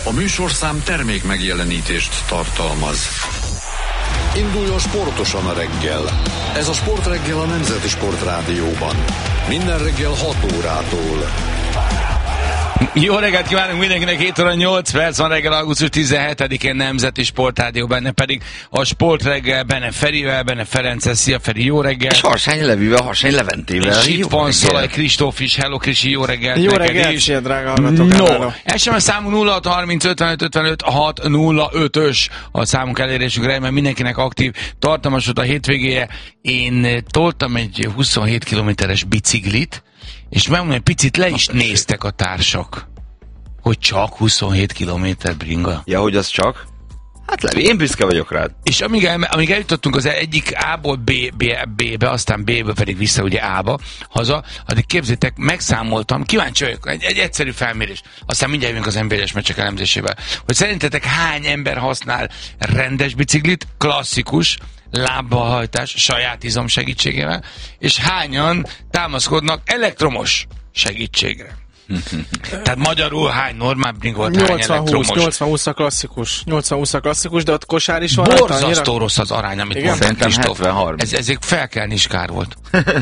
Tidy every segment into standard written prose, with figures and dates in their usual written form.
A műsorszám termék megjelenítést tartalmaz. Induljon sportosan a reggel. Ez a Sportreggel a Nemzeti Sportrádióban. Minden reggel 6 órától. Jó reggelt kívánunk mindenkinek, 7 óra 8 perc van reggel, augusztus 17-én Nemzeti Sportrádió, benne pedig a Sportreggel, benne Ferivel, benne Ferenccel. Szia Feri, jó reggel! És Harsány Levivel, Harsány Leventével. És itt van Szalai Kristóf is, hello Krisi, jó reggelt! Jó reggelt, szia drága hallgatók! No, SMS számú 0630 55 55 605-ös a számunk elérésünkre, mert mindenkinek aktív, tartalmas a hétvégéje. Én toltam egy 27 kilométeres biciklit, és megmondom, egy picit le is néztek a társak, hogy csak 27 kilométer bringa. Ja, hogy az csak? Hát Levi, én büszke vagyok rád. És amíg eljutottunk az egyik A-ból B-be, aztán B-ből pedig vissza ugye A-ba, haza, addig képzétek, megszámoltam, kíváncsi vagyok, egy egyszerű felmérés, aztán mindjárt jövünk az NB1-es meccsek elemzésével, hogy szerintetek hány ember használ rendes biciklit, klasszikus, lábbahajtás, saját izom segítségével, és hányan támaszkodnak elektromos segítségre. Tehát magyarul hány normál bring volt, hány elektromos? 80-20 a klasszikus. 80-20 a klasszikus, de ott kosár is van. Borzasztó rossz az arány, amit mondtam, Kristóf. Ezért felkelni is kár volt.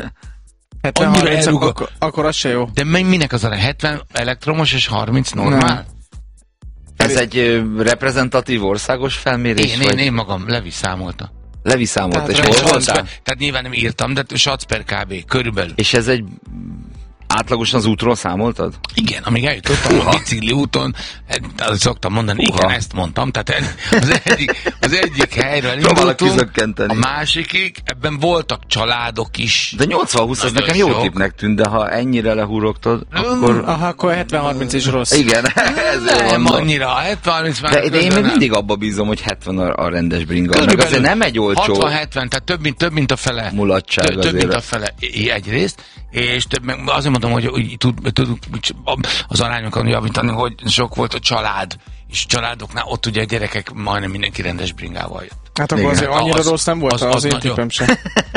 70-30, akkor az se jó. De minek az arány? 70 elektromos és 30 normál? Nem. Ez egy reprezentatív országos felmérés? Én magam, Levi számolta. Levi számolt, és hol voltál? Tehát nyilván nem írtam, de sac per kb. Körülbelül. És ez egy átlagosan az útról számoltad? Igen, amíg eljutottam a bicikli úton, szoktam mondani, igen, ezt mondtam, tehát az egyik helyről indultunk, a másikig, ebben voltak családok is. De 80-20 az nekem jó tippnek tűnt, de ha ennyire lehúrogtad, akkor... Akkor 70-30 is rossz. Igen, nem annyira, 70-30 már... De én még mindig abba bízom, hogy 70 a rendes bringa, meg azért nem egy olcsó... 60-70, tehát több mint a fele. Mulatság azért. Több mint a fele egyrészt, és azért mondom, hogy tudunk az arányokat javítani, hogy sok volt a család, és családoknál ott ugye a gyerekek majdnem mindenki rendes bringával jött. Hát akkor azért annyira rossz nem volt az én tippem sem.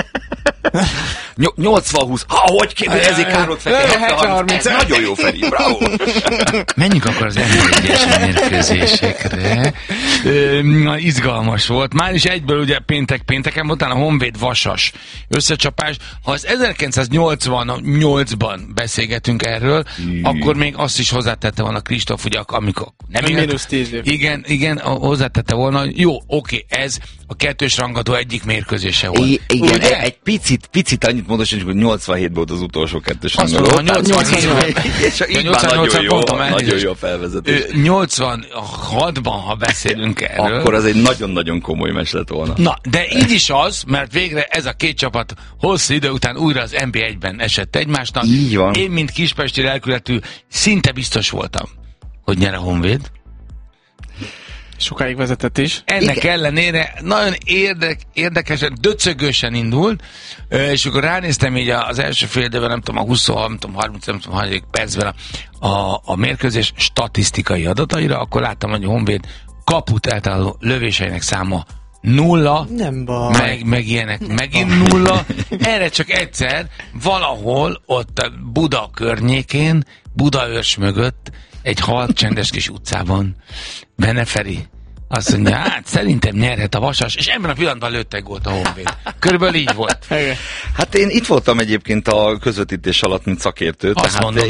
80-20, hogy képül, ezért Károlt Fekete 70-30, ez nagyon jó, Feri, bravo! Menjünk akkor az NB1-es mérkőzésekre. Izgalmas volt. Már is egyből ugye pénteken volt, a Honvéd Vasas összecsapás. Ha az 1988-ban beszélgetünk erről, akkor még azt is hozzátette volna Kristóf, ugye amikor nem mínusz 10 év. Igen, hozzátette volna, jó, oké, ez a kettős rangadó egyik mérkőzése volt. Igen, egy picit annyit mondosítsuk, hogy 87-ben volt az utolsó kettős rangadó. Azt mondom, 87-ben. És így már nagyon jó a felvezetés. 86-ban, ha beszélünk erről. Akkor az egy nagyon-nagyon komoly meccs lett volna. Na, de így is az, mert végre ez a két csapat hosszú idő után újra az NB1-ben esett egymásnak. Így van. Én, mint kispesti lelkületű, szinte biztos voltam, hogy nyer a Honvéd. Sokáig vezetett is. Ennek ellenére nagyon érdekesen, döcögősen indult, és akkor ránéztem így az első fél időben, nem tudom, a 30 percben a mérkőzés statisztikai adataira, akkor láttam, hogy a Honvéd kaput eltaláló lövéseinek száma 0, nem baj. Meg ilyenek, megint 0. Erre csak egyszer valahol ott Buda környékén, Budaörs mögött, egy halk csendes kis utcában Bene Feri azt mondja, hát szerintem nyerhet a Vasas, és ebben a pillanatban lőtt egy gólt a Honvéd. Körülbelül így volt. Hát én itt voltam egyébként a közvetítés alatt, mint szakértő. Azt mondom,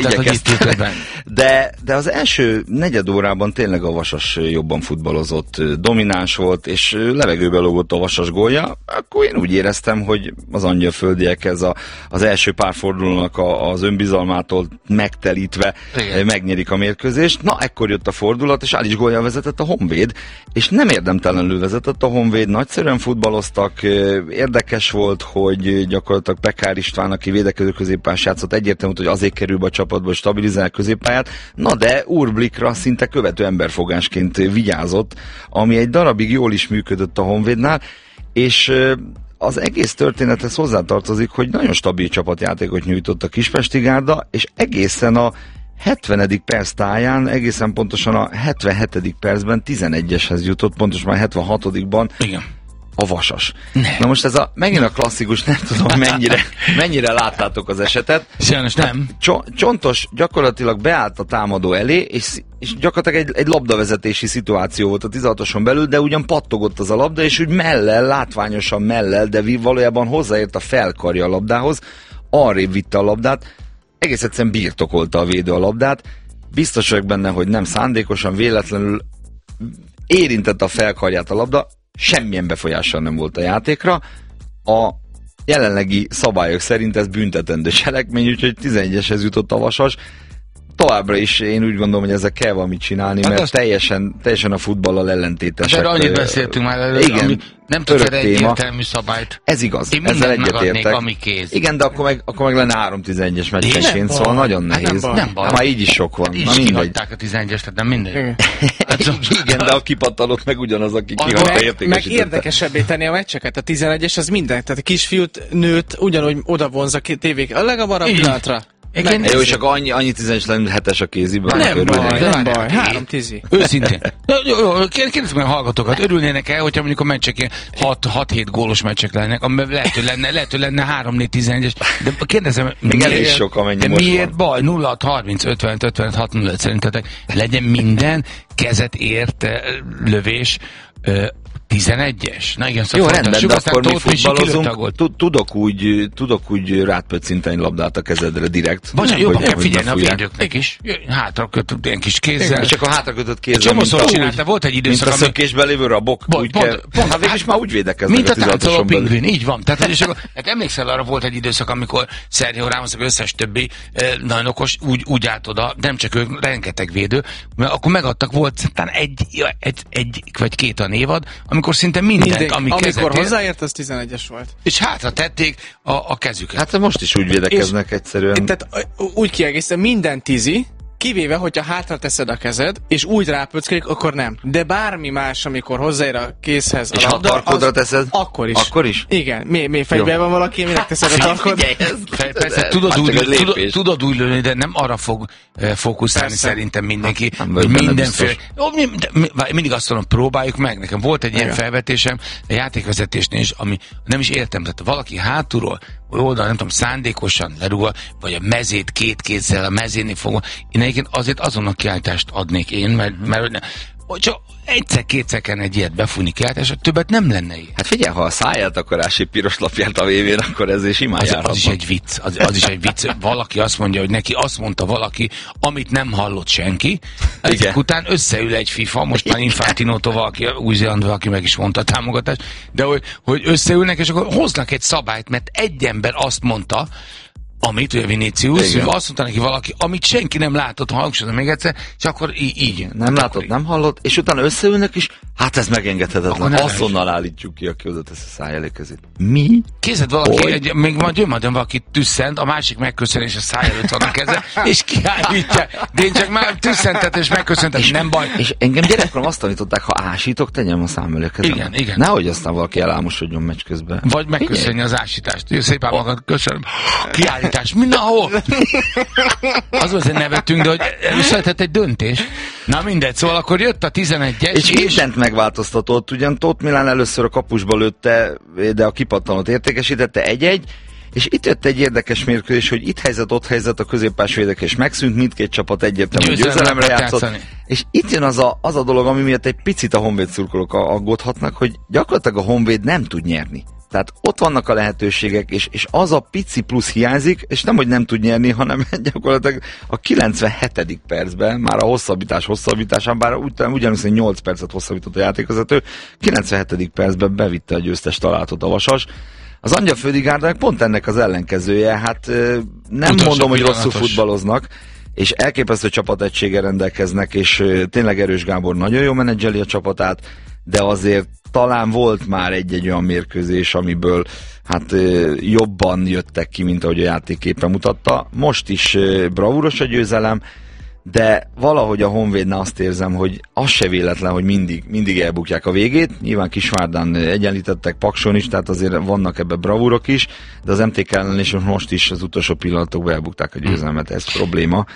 de az első negyed órában tényleg a Vasas jobban futballozott, domináns volt, és levegőbe lógott a Vasas gólja. Akkor én úgy éreztem, hogy az angyalföldiek az első pár fordulónak az önbizalmától megtelítve megnyerik a mérkőzést. Na, ekkor jött a fordulat, és Álics gólja vezetett a Honvéd, és nem érdemtelenül vezetett a Honvéd, nagyszerűen futballoztak, érdekes volt, hogy gyakorlatilag Pekár István, aki védekező középpályás játszott, egyértelmű, hogy azért kerül be a csapatba, hogy stabilizál a középpályát, na de Urblikra szinte követő emberfogásként vigyázott, ami egy darabig jól is működött a Honvédnál, és az egész történethez hozzátartozik, hogy nagyon stabil csapatjátékot nyújtott a Kispesti Gárda, és egészen a 70. perc táján, egészen pontosan a 77. percben 11-eshez jutott, pontosan már 76-ban. Igen. a Vasas. Na most ez megint a klasszikus, nem tudom mennyire láttátok az esetet. Sajnos nem. Csontos gyakorlatilag beállt a támadó elé, és gyakorlatilag egy labdavezetési szituáció volt a 16-oson belül, de ugyan pattogott az a labda, és úgy látványosan mellel, de valójában hozzáért a felkarja a labdához, arrébb vitte a labdát, egész egyszerűen birtokolta a védő a labdát, biztos vagyok benne, hogy nem szándékosan, véletlenül érintette a felkarját a labda, semmilyen befolyással nem volt a játékra. A jelenlegi szabályok szerint ez büntetendő cselekmény, úgyhogy 11-eshez jutott a Vasas. Továbbra is én úgy gondolom, hogy ezzel kell valamit csinálni, mert teljesen a futballal ellentétesek. De annyit beszéltünk már előtt, igen, nem tudsz erre egyértelmű szabályt. Ez igaz, én ezzel egyetértek. Ami kéz. Igen, de akkor meg lenne 3-11-es meccsenként, szóval nagyon nehéz. Nem baj. Már így is sok van. Így kihagyták a 11-est, tehát nem mindegy. Igen, de a kipattanott meg ugyanaz, aki kihagyta értékesítette. Meg érdekesebbé tenni a meccseket. A 11-es az minden. Tehát a kisfiút, nőt ugyanúgy oda vonz a tévék. A leghamarabb pillanatra. Jó, és akkor annyi 11-es lenne 7-es a kéziből. Nem baj, 3-10. Őszintén. Kérdezzük meg a hallgatókat, örülnének el, hogyha mondjuk a meccsek 6-7 gólos meccsek lennek, amiben lehet, hogy lenne 3-4-11-es, de kérdezem, miért baj? 0-30-50-55-65 szerintetek legyen minden kezet ért lövés 11-es? Na igen, jó, rendben, de akkor mi futballozunk, tudok úgy rátpöccinteni labdát a kezedre direkt. Vagy jobban kell figyelni a védőknek is. Hátra kötött ilyen kis kézzel. Csak a hátra kötött kézzel. Csomószor csinálta, volt egy időszak, mint a szökésbe lévő rabok. Hát végülis már úgy védekeznek mint a táncoló pingvin, így van. Tehát emlékszel, arra volt egy időszak, amikor Sergio Ramos, az összes többi nagyon okos, úgy állt oda, nem csak ők, rengeteg védő, mert akkor megadtak, volt talán egy vagy két a névad, amikor szinte mindent, amikor hozzáért, az 11-es volt. És hátra tették a kezüket. Hát most is úgy védekeznek egyszerűen. Tehát úgy kiegészítem, minden 10, kivéve, hogyha hátra teszed a kezed, és úgy rápöckelik, akkor nem. De bármi más, amikor hozzáér a kézhez és a labda, ha tarkodra teszed? Akkor is. Akkor is? Igen. Mi fejben van valaki, minek teszed a tarkod? Persze, tudod úgy lőni, de nem arra fog fókuszálni szerintem mindenki. Hogy mindenféle. Mindig azt mondom, próbáljuk meg. Nekem volt egy ilyen felvetésem a játékvezetésnél is, ami nem is értem. Tehát valaki hátulról, oldal, nem tudom, szándékosan lerúgva, vagy a mezét két kézzel a mezénél fogva. Én egyébként azért azonnal kiállítást adnék én, mert csak egyszer-kétszer kellene egy ilyet befújni kiállításra, többet nem lenne ilyen. Hát figyelj, ha a száját akarás egy piros lapját a vévén, akkor ez is simán járhatna. Az is egy vicc. Az is egy vicc. Valaki azt mondja, hogy neki azt mondta valaki, amit nem hallott senki. Ezek után összeül egy FIFA, most már Infantinótól valaki, Új-Zélandon valaki meg is mondta a támogatást, de hogy összeülnek, és akkor hoznak egy szabályt, mert egy ember azt mondta, amit, ugye Vinicius, azt mondta neki valaki, amit senki nem látott, hangsúlyozom még egyszer, és akkor így. Nem látott, nem hallott, és utána összeülnek is, hát ez megengedhetetlen. Azonnal állítjuk ki, aki oda tesz a száj elé kezét. Mi? Kézed valaki, még majd jön valaki tüsszent, a másik megköszön, és a száj előtt van a keze, és kiállítja. De én csak már tüsszentet és megköszöntem, nem baj. És engem gyerekkorom azt tanították, ha ásítok, tegyem a szám elé a kezem. Igen. Nehogy aztán valaki elámosodjon meccs közben. Vagy megköszönni az ásítást. Jó, szépen magad köszönöm. Mindenhol. Az azért nevetünk, de hogy született egy döntés. Na mindegy, szóval akkor jött a 11-es. És mindent megváltoztatott, ugyan Tóth Milán először a kapusba lőtte, de a kipattanót értékesítette 1-1, és itt jött egy érdekes mérkőzés, hogy itt helyzet, ott helyzet, a középpás védekezés megszűnt, mindkét csapat egyértelműen győzelemre játszott. És itt jön az a dolog, ami miatt egy picit a Honvéd szurkolók aggódhatnak, hogy gyakorlatilag a Honvéd nem tud nyerni. Tehát ott vannak a lehetőségek, és az a pici plusz hiányzik, és nem, hogy nem tud nyerni, hanem gyakorlatilag a 97. percben, már a hosszabbításán, bár ugyanúgy 8 percet hosszabbított a játékvezető, 97. percben bevitte a győztes találatot a Vasas. Az Angyalföldi-gárdának pont ennek az ellenkezője, hát nem mondom, hogy rosszul futballoznak, és elképesztő csapategységgel rendelkeznek, és tényleg Erős Gábor nagyon jól menedzseli a csapatát, de azért talán volt már egy olyan mérkőzés, amiből hát jobban jöttek ki, mint ahogy a játékképpen mutatta. Most is bravúros a győzelem, de valahogy a Honvédnál azt érzem, hogy az se véletlen, hogy mindig elbukják a végét. Nyilván Kisvárdán egyenlítettek, Pakson is, tehát azért vannak ebbe bravúrok is, de az MTK ellen is most is az utolsó pillanatokban elbukták a győzelmet, ez probléma.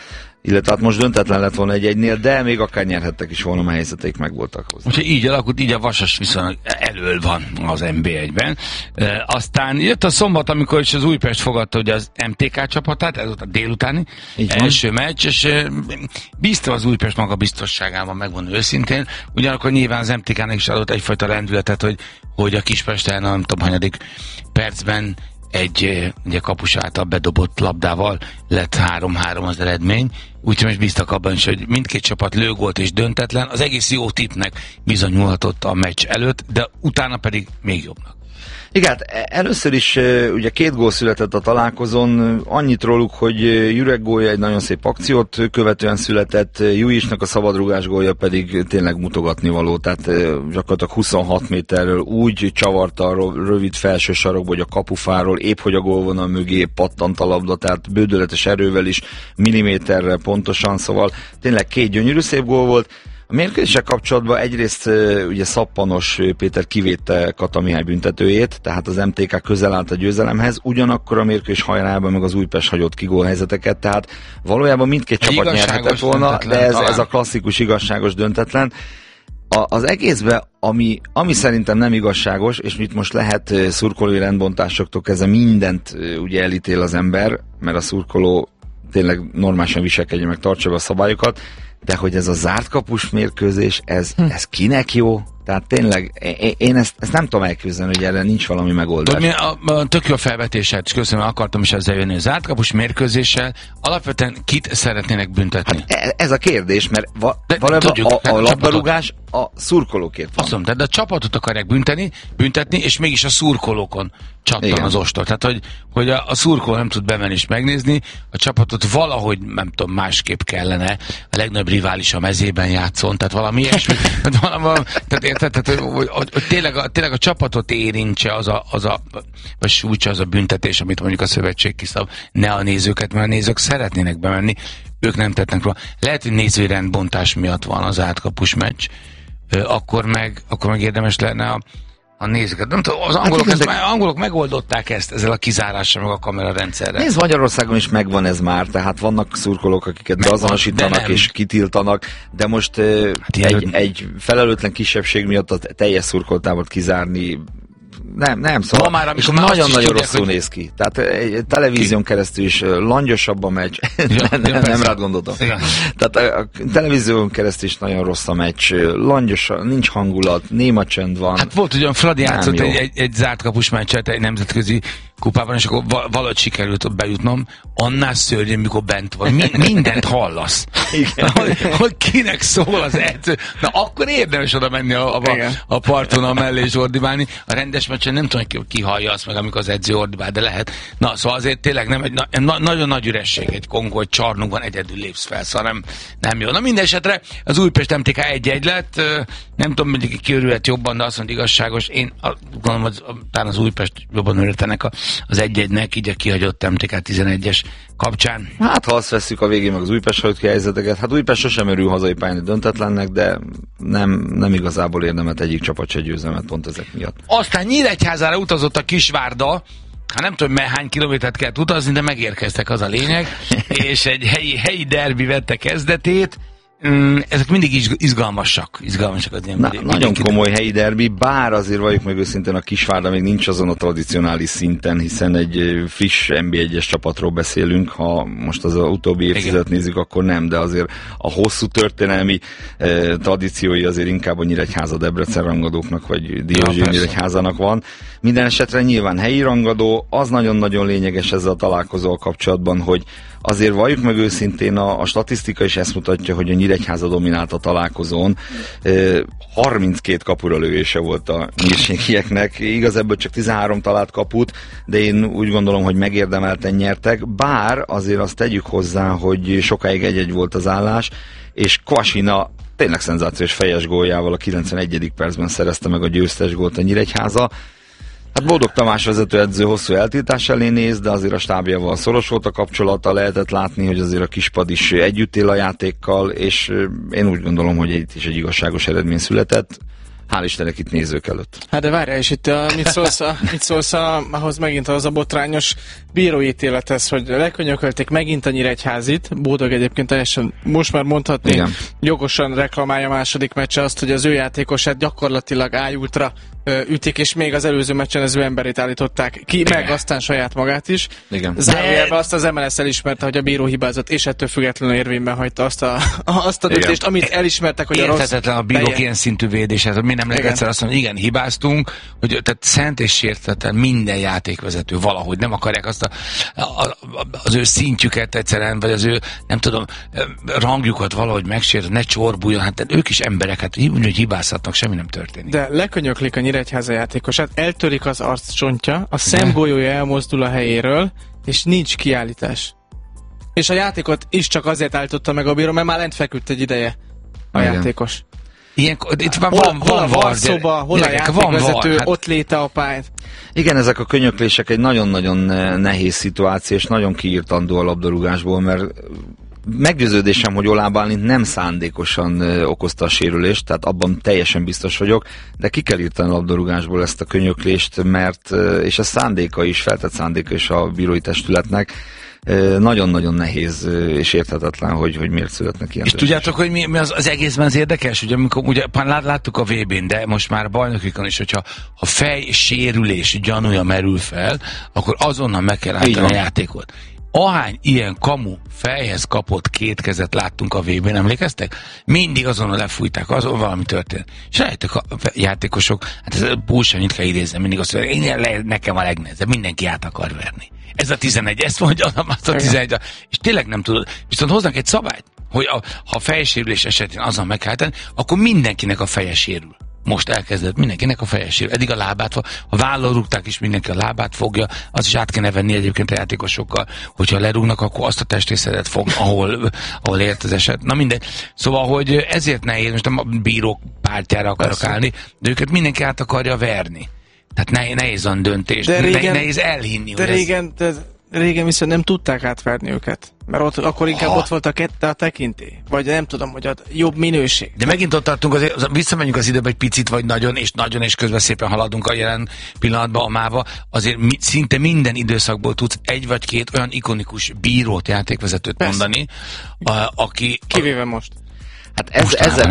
illetve hát most döntetlen lett volna 1-1-nél, de még akár nyerhettek is volna, mert helyzeteik megvoltak hozzá. Úgyhogy így alakult, így a Vasas viszonylag elől van az NB1-ben. Aztán jött a szombat, amikor is az Újpest fogadta ugye az MTK csapatát, ez volt a délutáni első meccs, és bízta az Újpest maga biztosságában, megmondom őszintén, ugyanakkor nyilván az MTK-nek is adott egyfajta lendületet, hogy a Kispesten, nem tudom, hanyadik percben egy ugye kapus által bedobott labdával lett 3-3 az eredmény, úgyhogy most bíztak abban is, hogy mindkét csapat lőgolt és döntetlen, az egész jó tippnek bizonyulhatott a meccs előtt, de utána pedig még jobbnak. Igen, hát először is ugye 2 gól született a találkozón, annyit róluk, hogy Jurek gólja egy nagyon szép akciót követően született, Jujisnak a szabadrugás gólja pedig tényleg mutogatni való, tehát gyakorlatilag 26 méterről úgy csavarta a rövid felső sarokba, hogy a kapufáról épp hogy a gólvonal mögé pattant a labda, tehát bődöletes erővel is, milliméterre pontosan, szóval tényleg 2 gyönyörű szép gól volt. A mérkőzéssel kapcsolatban egyrészt ugye Szappanos Péter kivédte Kata Mihály büntetőjét, tehát az MTK közel állt a győzelemhez, ugyanakkor a mérkőzés hajrában meg az Újpest hagyott ki gólhelyzeteket, tehát valójában mindkét csapat nyerhetett volna, de ez a klasszikus igazságos döntetlen. Az egészben, ami szerintem nem igazságos, és mit most lehet szurkolói rendbontásoktól kezdve mindent ugye elítél az ember, mert a szurkoló tényleg normálisan viselkedje meg, tartsa be a szabályokat, de hogy ez a zárt kapus mérkőzés, ez kinek jó? Tehát tényleg, én ezt nem tudom elképzelni, hogy erre nincs valami megoldás. Tök jó felvetésed, és köszönöm, akartam is ezzel jönni. A zárt kapus mérkőzéssel alapvetően kit szeretnének büntetni? Hát ez a kérdés, mert valójában a labdarúgás a szurkolókért van. Azt mondom, de a csapatot akarják büntetni, és mégis a szurkolókon csattan az ostor. Tehát, hogy a szurkoló nem tud bemenni és megnézni, a csapatot valahogy, nem tudom, másképp kellene, a legnagyobb rivális a mezében játszon, tehát valami ilyesmi. Tehát, hogy tényleg a csapatot érintse vagy sújtsa az a büntetés, amit mondjuk a szövetség kiszab, ne a nézőket, mert a nézők szeretnének bemenni, ők nem tettnek róla. Lehet, hogy nézőrendbontás miatt van az átkapus meccs, akkor meg érdemes lenne a nézőket. Nem tudom, az angolok megoldották ezt ezzel a kizárással, meg a kamerarendszerrel. Nézd, Magyarországon is megvan ez már, tehát vannak szurkolók, akiket beazonosítanak és kitiltanak, de most egy felelőtlen kisebbség miatt a teljes szurkoltábort kizárni nem, szóval már, és nagyon-nagyon rosszul néz ki. Tehát egy televízión keresztül is langyosabb a meccs. Nem rád gondoltam. Igen. Tehát a televízión keresztül is nagyon rossz a meccs. Langyos, nincs hangulat, néma csend van. Hát volt ugyan Fradi játszott egy zárt kapus meccset egy nemzetközi kupában, és akkor valahogy sikerült bejutnom. Annál szörnyű, mikor bent van. Mindent hallasz. Hogy kinek szól az edző. Na akkor érdemes oda menni a parton mellé és ordibálni. A rendes meccsen nem tudom, hogy ki hallja azt meg, amikor az edző ordibál, de lehet. Na, szóval azért tényleg nem egy nagyon nagy üresség egy Kongó, hogy csarnokban egyedül lépsz fel, szóval nem jó. Na minden esetre az Újpest MTK 1-1 lett. Nem tudom, mindig kiörülhet jobban, de azt mondja igazságos. Én gondolom, hogy talán az Újpest jobban örültenek az 1-1-nek, így a kihagyott MTK 11-es kapcsán. Hát ha azt vesszük a végén meg az Újpest hagyott ki helyzeteket, hát Újpest sosem örül hazai pályán döntetlennek, de nem igazából érdemet egyik csapat se győzelmet pont ezek miatt. Aztán Nyíregyházára utazott a Kisvárda, hát nem tudom, hány kilométert kellett utazni, de megérkeztek, az a lényeg, és egy helyi derbi vette kezdetét. Ezek mindig izgalmasak az ilyen. Nagyon komoly helyi derbi, bár azért valljuk meg őszintén, a Kisvárda még nincs azon a tradicionális szinten, hiszen egy friss NB1-es csapatról beszélünk, ha most az utóbbi évtizedet nézzük, akkor nem, de azért a hosszú történelmi tradíciói azért inkább a Nyíregyháza Debrecen rangadóknak, vagy Diózső Nyíregyházának van. Minden esetre nyilván helyi rangadó, az nagyon-nagyon lényeges ezzel a találkozóval kapcsolatban, hogy azért valljuk meg őszintén, a statisztika is ezt mutatja, hogy a Nyíregyháza dominált a találkozón. 32 kapura lövése volt a nyírségieknek. Igaz, ebből csak 13 talált kaput, de én úgy gondolom, hogy megérdemelten nyertek. Bár azért azt tegyük hozzá, hogy sokáig 1-1 volt az állás, és Kvasina tényleg szenzációs fejes góljával a 91. percben szerezte meg a győztes gólt a Nyíregyháza. Hát Boldog Tamás vezetőedző hosszú eltiltás elé néz, de azért a stábjával szoros volt a kapcsolata, lehetett látni, hogy azért a kispad is együtt él a játékkal, és én úgy gondolom, hogy itt is egy igazságos eredmény született. hál' Istennek itt nézők előtt. Hát de várjál, és itt mit szólsz ahhoz megint az a botrányos bíróítélethez, hogy lekönyökölték megint a Nyíregyházit, Bódog egyébként teljesen most már mondhatni, igen, jogosan reklamálja a második meccse azt, hogy az ő játékosát gyakorlatilag ájultra ütik, és még az előző meccsen az ő emberét állították ki, igen, meg aztán saját magát is. Zárójelben azt az MLS elismerte, hogy a bíró hibázott, és ettől függetlenül érvényben hagyta azt a döntést, amit elismertek, hogy a rossz... Érthetetlen a bírók ilyen szintű védéshez, mi nem lehet egyszer azt mondani, igen, hibáztunk, hogy tehát szent és sértetlen minden játékvezető valahogy nem akarják azt az ő szintjüket egyszerűen, vagy az ő, nem tudom, rangjukat valahogy megsérteni, ne csorbuljon, hát ők is emberek, hát úgy hibázhatnak, semmi nem történik. De lekönyöklik a Nyíregyháza játékosát, eltörik az arccsontja, a szemgolyója elmozdul a helyéről, és nincs kiállítás. És a játékot is csak azért állította meg a bíró, mert már lent feküdt egy ideje a játékos. Ilyenkor, itt van hol a varszoba, hol a játékvezető, ott léte a pályán. Igen, ezek a könyöklések egy nagyon-nagyon nehéz szituáció, és nagyon kiírtandó a labdarúgásból, mert meggyőződésem, hogy Oláh Bálint nem szándékosan okozta a sérülést, tehát abban teljesen biztos vagyok, de ki kell írtani a labdarúgásból ezt a könyöklést, mert, és a szándéka is, feltett szándéka is a bírói testületnek, nagyon-nagyon nehéz és érthetetlen, hogy miért születnek ilyen. És tudjátok, hogy mi az egészben az érdekes? Ugye láttuk a VB-n, de most már a bajnokikon is, hogyha fejsérülés gyanúja merül fel, akkor azonnal meg kell állítani a játékot. Ahány ilyen kamu fejhez kapott két kezet láttunk a VB-n, emlékeztek? Mindig azonnal lefújták, azon valami történt. És rájöttek a játékosok, hát ez bullshit kell idézni, mindig azt mondják, nekem a legnehezebb, mindenki át akar verni. Ez a 11, ezt mondja, azt a 11, és tényleg nem tudod. Viszont hoznak egy szabályt, hogy ha fejsérülés esetén azon meg kell tenni, akkor mindenkinek a feje sérül. Most elkezdett mindenkinek a feje sérül. Eddig a lábát, ha vállal rúgták is, mindenki a lábát fogja, az is át kéne venni egyébként a játékosokkal, hogyha lerúgnak, akkor azt a testrészetet fog, ahol ért az eset. Na mindegy. Szóval, hogy ezért nehéz, most a bírók pártjára akarok állni, de őket mindenki át akarja verni. Tehát nehéz a döntés, nehéz elhinni. De régen viszont nem tudták átverni őket. Mert akkor inkább ott volt a tekintély. Vagy nem tudom, hogy a jobb minőség. De megint ott tartunk, visszamegyünk az időbe egy picit, vagy nagyon és közben szépen haladunk a jelen pillanatban a máva. Azért szinte minden időszakból tudsz egy vagy két olyan ikonikus bírót, játékvezetőt mondani, aki... Kivéve most. Hát ezzel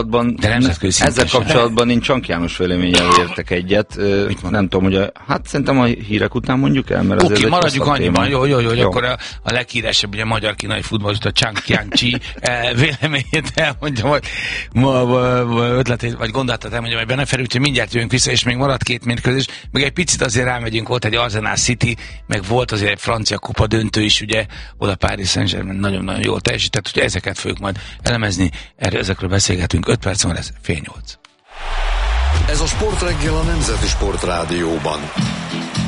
kapcsolatban én Csank János véleménnyel értek egyet. Nem tudom, hogy hát szerintem a hírek után mondjuk el, mert azért maradjuk annyiban, jó. Akkor a leghíresebb ugye magyar-kínai futballista Chang Yang-chi véleményét elmondja, vagy ötletét, vagy gondolatát elmondja, mert benne felül, hogy mindjárt jövünk vissza, és még marad két mérkőzés, meg egy picit azért rámegyünk, volt egy Arsenal City, meg volt azért egy francia kupa döntő is, ugye, oda Paris Saint-Germain nagyon-nagyon jól teljesített, hogy ezeket fogjuk majd elemezni. Ezekről beszélgetünk, 5 perc van, ez 7:30. Ez a Sportreggel a Nemzeti Sport Rádióban.